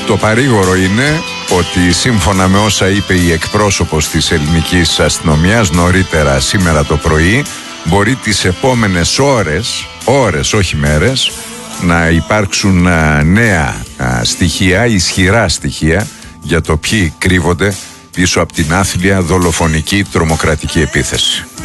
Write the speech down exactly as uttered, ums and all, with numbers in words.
Το παρήγορο είναι ότι σύμφωνα με όσα είπε η εκπρόσωπος της ελληνικής αστυνομίας νωρίτερα σήμερα το πρωί, μπορεί τις επόμενες ώρες, ώρες όχι μέρες, να υπάρξουν νέα στοιχεία, ισχυρά στοιχεία για το ποιοι κρύβονται πίσω από την άθλια δολοφονική τρομοκρατική επίθεση.